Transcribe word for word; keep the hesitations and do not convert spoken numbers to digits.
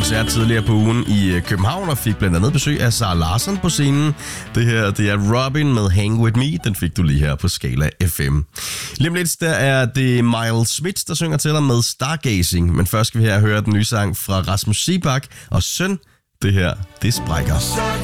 koncert tidligere på ugen i København og fik blandt andet besøg af Sara Larsson på scenen. Det her, det er Robin med Hang With Me. Den fik du lige her på Skala F M. Lige om lidt, der er det Miles Smith, der synger til dig med Stargazing. Men først skal vi her høre den nye sang fra Rasmus Seebach og Søn. Det her, det sprækker.